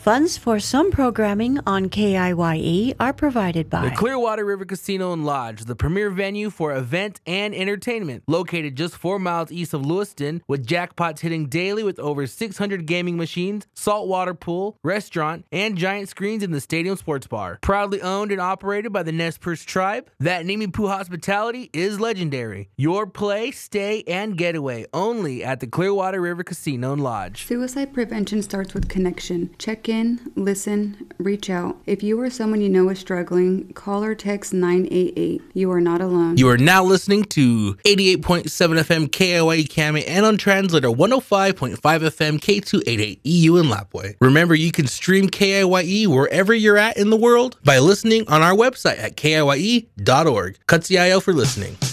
Funds for some programming on KIYE are provided by the Clearwater River Casino and Lodge, the premier venue for event and entertainment. Located just 4 miles east of Lewiston, with jackpots hitting daily with over 600 gaming machines, saltwater pool, restaurant, and giant screens in the stadium sports bar. Proudly owned and operated by the Nez Perce tribe, that Nimi Poo hospitality is legendary. Your play, stay, and getaway only at the Clearwater River Casino and Lodge. Suicide prevention starts with connection. Check in, listen, reach out. If you or someone you know is struggling, call or text 988. You are not alone. You are now listening to 88.7 FM KIYE Kami and on translator 105.5 FM K288 EU in Lapwai. Remember, you can stream KIYE wherever you're at in the world by listening on our website at KIYE.org. Katsiayo for listening.